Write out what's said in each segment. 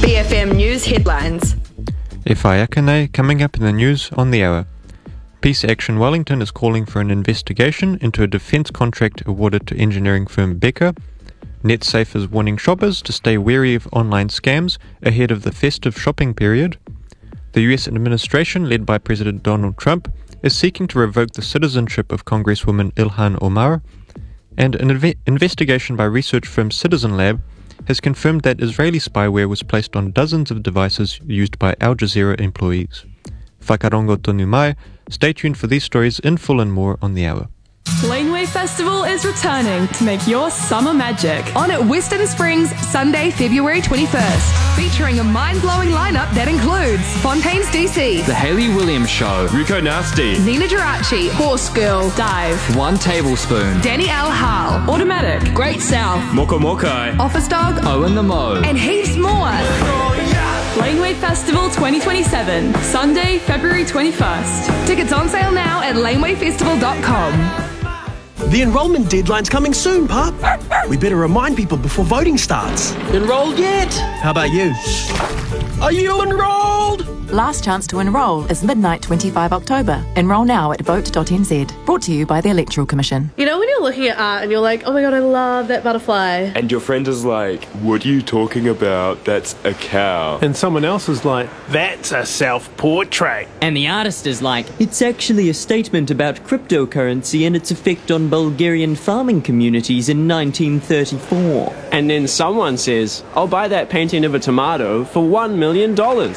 BFM News headlines. E whaiakane coming up in the news on the hour. Peace Action Wellington is calling for an investigation into a defence contract awarded to engineering firm Becker. NetSafe is warning shoppers to stay wary of online scams ahead of the festive shopping period. The US administration, led by President Donald Trump, is seeking to revoke the citizenship of Congresswoman Ilhan Omar. And an investigation by research firm Citizen Lab has confirmed that Israeli spyware was placed on dozens of devices used by Al Jazeera employees. Whakarongo tonu mai. Stay tuned for these stories in full and more on the hour. Laneway Festival is returning to make your summer magic on at Western Springs Sunday, February 21st, featuring a mind-blowing lineup that includes Fontaines DC, The Hayley Williams Show, Rico Nasty, Nina Geraci, Horse Girl, Dive, One Tablespoon, Danny L. Hall, Automatic, Great South, Moko Mokai, Office Dog, Owen the Mo, and heaps more. Laneway Festival 2027, Sunday, February 21st. Tickets on sale now at lanewayfestival.com. The enrolment deadline's coming soon, Pup. We better remind people before voting starts. Enrolled yet? How about you? Are you enrolled? Last chance to enrol is midnight 25 October. Enrol now at vote.nz. Brought to you by the Electoral Commission. You know when you're looking at art and you're like, oh my god, I love that butterfly. and your friend is like, what are you talking about? That's a cow. And someone else is like, that's a self-portrait. And the artist is like, it's actually a statement about cryptocurrency and its effect on Bulgarian farming communities in 1934. And then someone says, I'll buy that painting of a tomato for $1 million.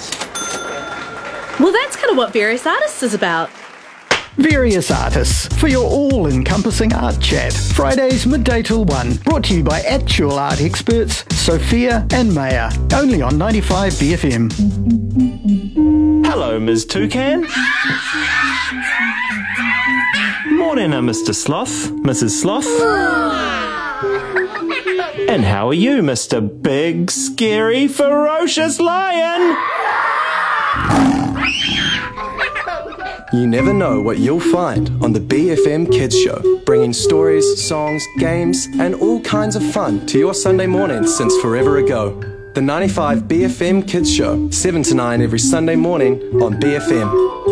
Well, that's kind of what Various Artists is about. Various Artists, for your all-encompassing art chat. Fridays midday till 1. Brought to you by actual art experts Sophia and Maya. Only on 95 BFM. Hello, Ms. Toucan. Morena, Mr. Sloth, Mrs. Sloth. And how are you, Mr. Big, Scary, Ferocious Lion? You never know what you'll find on the BFM Kids Show, bringing stories, songs, games, and all kinds of fun to your Sunday mornings since forever ago. The 95 BFM Kids Show, 7 to 9 every Sunday morning on BFM.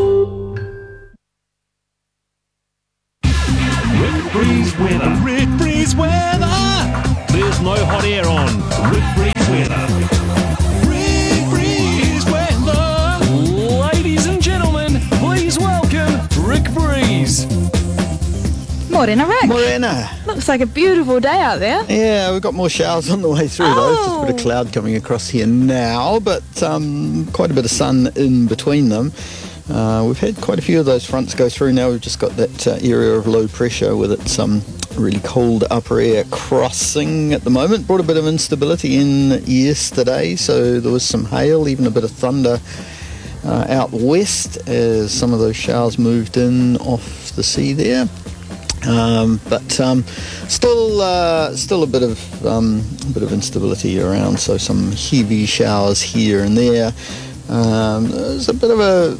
Rick Breeze weather. Rick Breeze weather. There's no hot air on. Rick Breeze weather. Rick Breeze weather. Ladies and gentlemen, please welcome Rick Breeze. Morena, Rick. Morena. Looks like a beautiful day out there. Yeah, we've got more showers on the way through though. Just a bit of cloud coming across here now, but quite a bit of sun in between them. We've had quite a few of those fronts go through now. We've just got that area of low pressure with its really cold upper air crossing at the moment. Brought a bit of instability in yesterday, so there was some hail, even a bit of thunder out west as some of those showers moved in off the sea there. But still a bit of instability around, so some heavy showers here and there. There's a bit of a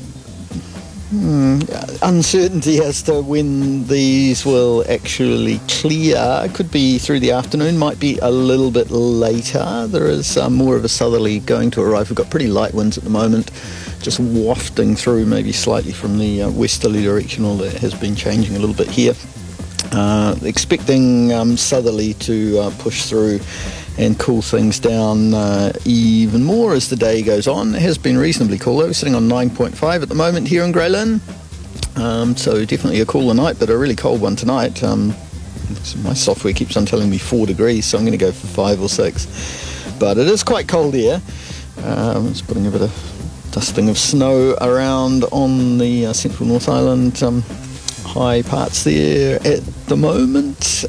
uncertainty as to when these will actually clear. It could be through the afternoon, might be a little bit later. There is more of a southerly going to arrive. We've got pretty light winds at the moment, just wafting through maybe slightly from the westerly direction, although it has been changing a little bit here. Expecting southerly to push through and cool things down even more as the day goes on. It has been reasonably cool though. We're sitting on 9.5 at the moment here in Grey Lynn. So definitely a cooler night, but a really cold one tonight. My software keeps on telling me 4 degrees, so I'm going to go for 5 or 6. But it is quite cold here. It's putting a bit of dusting of snow around on the central North Island high parts there at the moment.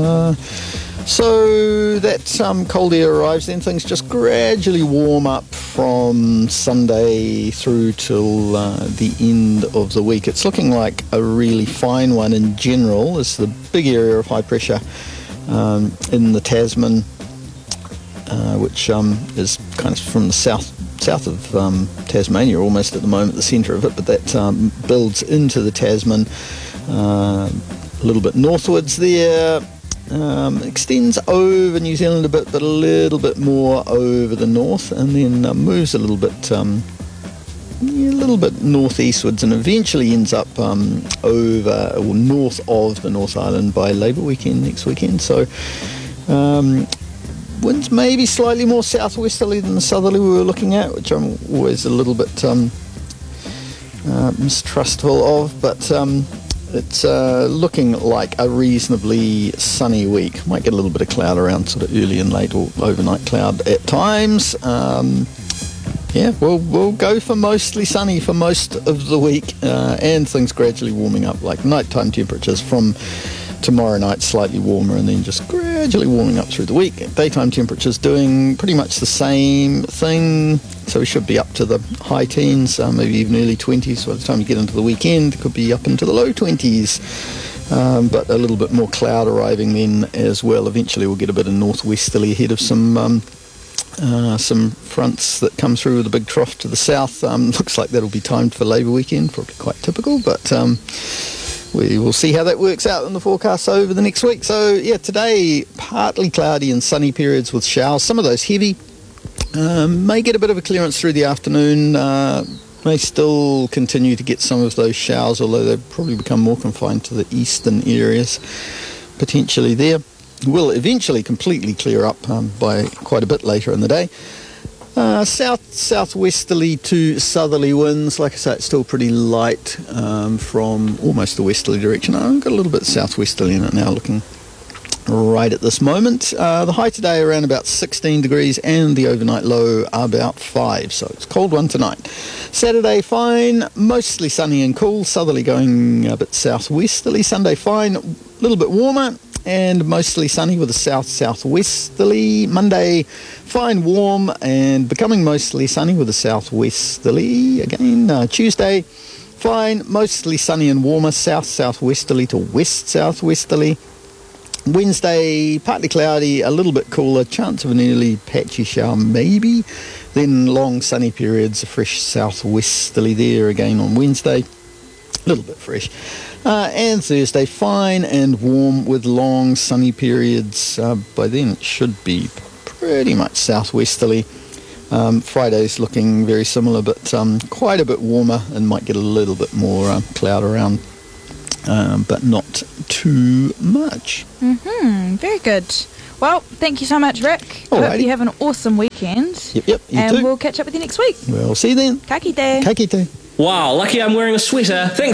So that cold air arrives, then things just gradually warm up from Sunday through till the end of the week. It's looking like a really fine one in general. It's the big area of high pressure in the Tasman, which is kind of from the south of Tasmania almost at the moment, the centre of it, but that builds into the Tasman a little bit northwards there. extends over New Zealand a bit, but a little bit more over the north, and then moves a little bit northeastwards, and eventually ends up over or north of the North Island by Labour weekend next weekend. So winds maybe slightly more southwesterly than the southerly we were looking at, which I'm always a little bit mistrustful of, but it's looking like a reasonably sunny week. Might get a little bit of cloud around sort of early and late, or overnight cloud at times. We'll go for mostly sunny for most of the week, and things gradually warming up, like nighttime temperatures from tomorrow night slightly warmer, and then just gradually warming up through the week. Daytime temperatures doing pretty much the same thing, so we should be up to the high teens, maybe even early 20s. By the time you get into the weekend, it could be up into the low 20s, but a little bit more cloud arriving then as well. Eventually we'll get a bit of northwesterly ahead of some fronts that come through with a big trough to the south. Looks like that'll be timed for Labour weekend, probably quite typical, but we will see how that works out in the forecast over the next week. So yeah, today partly cloudy and sunny periods with showers, some of those heavy. May get a bit of a clearance through the afternoon, may still continue to get some of those showers, although they'll probably become more confined to the eastern areas potentially there. Will eventually completely clear up by quite a bit later in the day. Southwesterly to southerly winds. Like I say, it's still pretty light from almost the westerly direction. I've got a little bit southwesterly in it now, looking right at this moment. The high today around about 16 degrees, and the overnight low about 5, so it's a cold one tonight. Saturday fine, mostly sunny and cool, southerly going a bit southwesterly. Sunday fine, a little bit warmer, and mostly sunny with a southwesterly. Monday, fine, warm, and becoming mostly sunny with a southwesterly again. Tuesday, fine, mostly sunny and warmer, southwesterly to west southwesterly. Wednesday, partly cloudy, a little bit cooler, chance of an early patchy shower maybe. Then long sunny periods, a fresh southwesterly there again on Wednesday. A little bit fresh. And Thursday, fine and warm with long sunny periods. By then it should be pretty much southwesterly. Friday's looking very similar, but quite a bit warmer, and might get a little bit more cloud around, but not too much. Very good. Well, thank you so much, Rick. I hope you have an awesome weekend. Yep, you and too. We'll catch up with you next week. We'll see you then. Ka kite. Ka kite. Wow, lucky I'm wearing a sweater. Thanks.